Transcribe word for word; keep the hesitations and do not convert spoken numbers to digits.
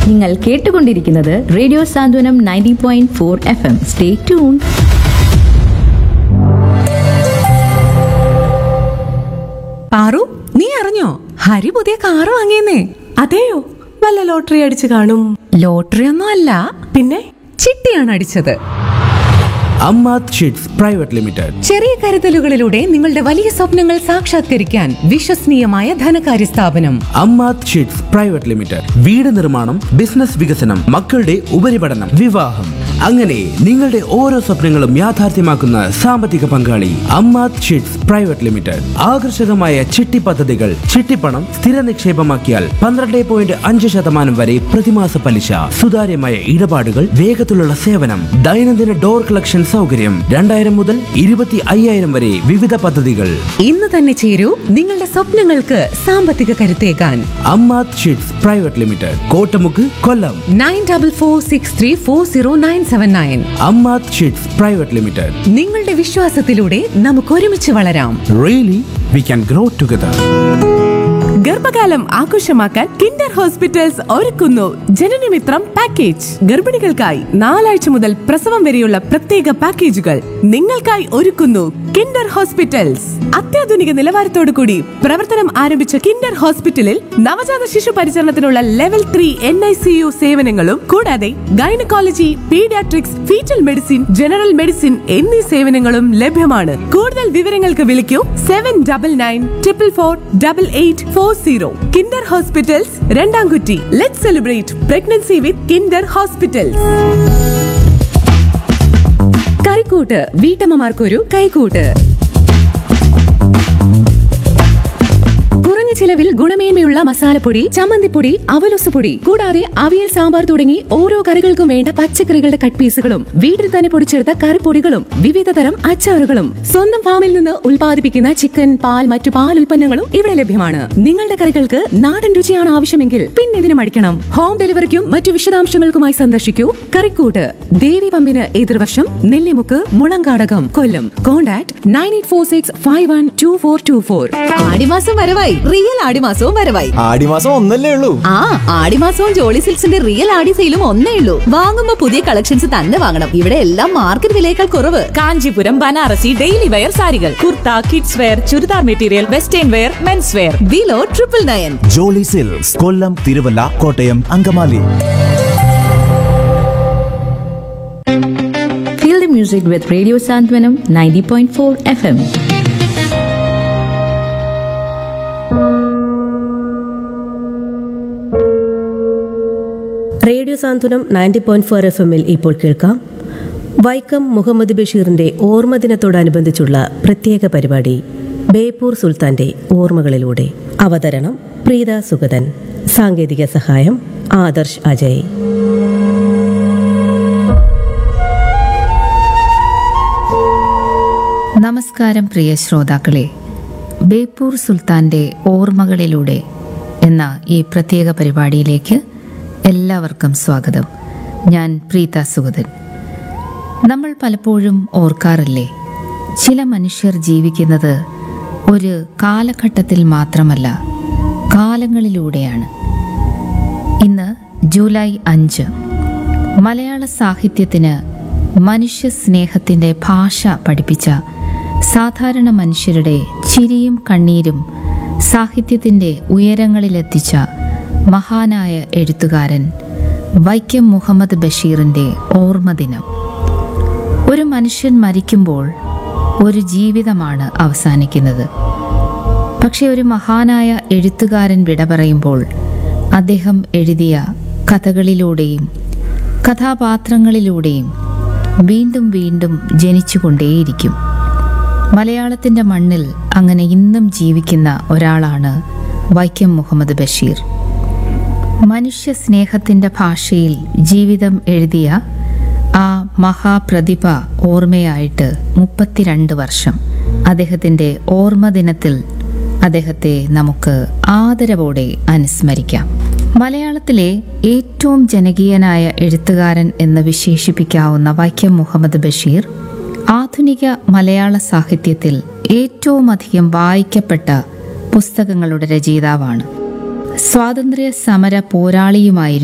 നിങ്ങൾ കേട്ടുകൊണ്ടിരിക്കുന്നത് റേഡിയോ സാന്ത്വനം ninety point four F M. Stay tune. Paru, നീ അറിഞ്ഞോ ഹരി പുതിയ കാറ് വാങ്ങിയെന്നേ? അതെയോ? വല്ല ലോട്ടറി അടിച്ചു കാണും. ലോട്ടറി ഒന്നും അല്ല, പിന്നെ ചിട്ടിയാണ് അടിച്ചത്. Ammath sheets private limited. ചെറിയ കരുതലുകളിലൂടെ നിങ്ങളുടെ വലിയ സ്വപ്നങ്ങൾ സാക്ഷാത്കരിക്കാൻ വിശ്വസനീയമായ ധനകാര്യ സ്ഥാപനം അമ്മാത് ഷീറ്റ്സ് പ്രൈവറ്റ് ലിമിറ്റഡ്. വീട് നിർമ്മാണം, ബിസിനസ് വികസനം, മക്കളുടെ ഉപരിപഠനം, വിവാഹം, അങ്ങനെ നിങ്ങളുടെ ഓരോ സ്വപ്നങ്ങളും യാഥാർത്ഥ്യമാക്കുന്ന സാമ്പത്തിക പങ്കാളി അമ്മാത് ഷീറ്റ്സ് പ്രൈവറ്റ് ലിമിറ്റഡ്. ആകർഷകമായ ചിട്ടി പദ്ധതികൾ, ചിട്ടിപ്പണം സ്ഥിര നിക്ഷേപമാക്കിയാൽ പന്ത്രണ്ട് പോയിന്റ് അഞ്ച് ശതമാനം വരെ പ്രതിമാസ പലിശ, സുതാര്യമായ ഇടപാടുകൾ, വേഗത്തിലുള്ള സേവനം, ദൈനംദിന ഡോർ കളക്ഷൻ സൗകര്യം, രണ്ടായിരം മുതൽ ഇരുപത്തി അയ്യായിരം വരെ വിവിധ പദ്ധതികൾ. ഇന്ന് തന്നെ ചേരൂ നിങ്ങളുടെ സ്വപ്നങ്ങൾക്ക് സാമ്പത്തിക കരുത്തേകാൻ. Ammath sheets private limited, Kottamukku, കൊല്ലം. Nine double four six three four zero nine seven nine. Ammath sheets private limited. നിങ്ങളുടെ വിശ്വാസത്തിലൂടെ നമുക്ക് ഒരുമിച്ച് വളരാം. Really we can grow together. ഗർഭകാലം ആഘോഷമാക്കാൻ കിൻഡർ ഹോസ്പിറ്റൽസ് ഒരുക്കുന്നു ജനനമിത്രം പാക്കേജ്. ഗർഭിണികൾക്കായി നാലാഴ്ച മുതൽ പ്രസവം വരെയുള്ള പ്രത്യേക പാക്കേജുകൾ നിങ്ങൾക്കായി ഒരുക്കുന്നു കിൻഡർ ഹോസ്പിറ്റൽസ്. അത്യാധുനിക നിലവാരത്തോടു കൂടി പ്രവർത്തനം ആരംഭിച്ച കിൻഡർ ഹോസ്പിറ്റലിൽ നവജാത ശിശു പരിചരണത്തിനുള്ള level three N I C U സേവനങ്ങളും കൂടാതെ gynaecology, paediatrics, fetal medicine, general medicine എന്നീ സേവനങ്ങളും ലഭ്യമാണ്. കൂടുതൽ വിവരങ്ങൾക്ക് വിളിക്കൂ seven double nine triple four double eight four zero. Kinder hospitals, രണ്ടാംകുറ്റി. Let's celebrate pregnancy with Kinder hospitals. കൈക്കൂട്ട്, വീട്ടമ്മമാർക്കൊരു കൈക്കൂട്ട്. കുറഞ്ഞ ചിലവിൽ ഗുണമേന്മയുള്ള മസാലപ്പൊടി, ചമ്മന്തിപ്പൊടി, അവലൊസുപൊടി, കൂടാതെ അവിയൽ, സാമ്പാർ തുടങ്ങി ഓരോ കറികൾക്കും വേണ്ട പച്ചക്കറികളുടെ കട്ട് പീസുകളും വീട്ടിൽ തന്നെ പൊടിച്ചെടുത്ത കറിപ്പൊടികളും വിവിധ തരം അച്ചാറുകളും സ്വന്തം ഫാമിൽ നിന്ന് ഉൽപ്പാദിപ്പിക്കുന്ന ചിക്കൻ, പാൽ, മറ്റു പാൽ ഉൽപ്പന്നങ്ങളും ഇവിടെ ലഭ്യമാണ്. നിങ്ങളുടെ കറികൾക്ക് നാടൻ രുചിയാണ് ആവശ്യമെങ്കിൽ പിന്നെ ഇതിന് മടിക്കണം. ഹോം ഡെലിവറിക്കും മറ്റു വിശദാംശങ്ങൾക്കുമായി സന്ദർശിക്കൂ കറിക്കൂട്ട്, ദേവി പമ്പിന് എതിർവശം, നെല്ലിമുക്ക്, മുളങ്കാടകം, കൊല്ലം. Contact nine eight four six five one two four to four. ആടിമാസം വരവായി. റിയൽ ആടിമാസവും വരവായി. ആടിമാസം ഒന്നല്ലേ ഉള്ളൂ. ആ, ആടിമാസവും ജോളി സിൽക്സിന്റെ റിയൽ ആടി സെയിലും ഒന്നേ ഉള്ളൂ. വാങ്ങുമ്പോ പുതിയ കളക്ഷൻസ് തന്നെ വാങ്ങണം. ഇവിടെ എല്ലാം മാർക്കറ്റ് വിലയേക്കാൾ കുറവ്. കാഞ്ചീപുരം, ബനാറസി, ഡെയിലി വെയർ സാരികൾ, kurta, kids wear, churidar material, western wear, men's wear. Below triple nine. Jolly silks, Kollam, Thiruvalla, Kottayam, Angamaly. Feel the music with Radio Santwanam ninety point four F M. Radio Santhwanam ninety point four F എമ്മിൽ ഇപ്പോൾ കേൾക്കാം വൈക്കം മുഹമ്മദ് ബഷീറിന്റെ ഓർമ്മദിനത്തോടനുബന്ധിച്ചുള്ള പ്രത്യേക പരിപാടി ബേപ്പൂർ സുൽത്താന്റെ ഓർമ്മകളിലൂടെ. അവതരണം പ്രീത സുഗതൻ. സാങ്കേതിക സഹായം ആദർശ് അജയ്. നമസ്കാരം പ്രിയ ശ്രോതാക്കളെ, ബേപ്പൂർ സുൽത്താന്റെ ഓർമ്മകളിലൂടെ എന്ന ഈ പ്രത്യേക പരിപാടിയിലേക്ക് എല്ലാവർക്കും സ്വാഗതം. ഞാൻ പ്രീത സുഗതൻ. നമ്മൾ പലപ്പോഴും ഓർക്കാറില്ലേ, ചില മനുഷ്യർ ജീവിക്കുന്നത് ഒരു കാലഘട്ടത്തിൽ മാത്രമല്ല, കാലങ്ങളിലൂടെയാണ്. ഇന്ന് ജൂലൈ അഞ്ച്. മലയാള സാഹിത്യത്തിന് മനുഷ്യ സ്നേഹത്തിൻ്റെ ഭാഷ പഠിപ്പിച്ച സാധാരണ മനുഷ്യരുടെ ചിരിയും കണ്ണീരും സാഹിത്യത്തിൻ്റെ ഉയരങ്ങളിലെത്തിച്ച മഹാനായ എഴുത്തുകാരൻ വൈക്കം മുഹമ്മദ് ബഷീറിൻ്റെ ഓർമ്മദിനം. ഒരു മനുഷ്യൻ മരിക്കുമ്പോൾ ഒരു ജീവിതമാണ് അവസാനിക്കുന്നത്. പക്ഷെ ഒരു മഹാനായ എഴുത്തുകാരൻ വിട പറയുമ്പോൾ അദ്ദേഹം എഴുതിയ കഥകളിലൂടെയും കഥാപാത്രങ്ങളിലൂടെയും വീണ്ടും വീണ്ടും ജനിച്ചുകൊണ്ടേയിരിക്കും. മലയാളത്തിൻ്റെ മണ്ണിൽ അങ്ങനെ ഇന്നും ജീവിക്കുന്ന ഒരാളാണ് വൈക്കം മുഹമ്മദ് ബഷീർ. മനുഷ്യ സ്നേഹത്തിൻ്റെ ഭാഷയിൽ ജീവിതം എഴുതിയ ആ മഹാപ്രതിഭ ഓർമ്മയായിട്ട് മുപ്പത്തിരണ്ട് വർഷം. അദ്ദേഹത്തിൻ്റെ ഓർമ്മദിനത്തിൽ അദ്ദേഹത്തെ നമുക്ക് ആദരവോടെ അനുസ്മരിക്കാം. മലയാളത്തിലെ ഏറ്റവും ജനകീയനായ എഴുത്തുകാരൻ എന്ന് വിശേഷിപ്പിക്കാവുന്ന വൈക്കം മുഹമ്മദ് ബഷീർ ആധുനിക മലയാള സാഹിത്യത്തിൽ ഏറ്റവും അധികം വായിക്കപ്പെട്ട പുസ്തകങ്ങളുടെ രചയിതാവാണ്. സ്വാതന്ത്ര്യ സമര പോരാളിയുമായിരുന്നു